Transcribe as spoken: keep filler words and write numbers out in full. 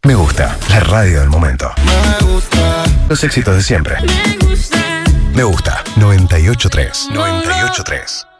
Me gusta, la radio del momento. Me gusta. Los éxitos de siempre. Me gusta. Me gusta. noventa y ocho punto tres. noventa y ocho punto tres.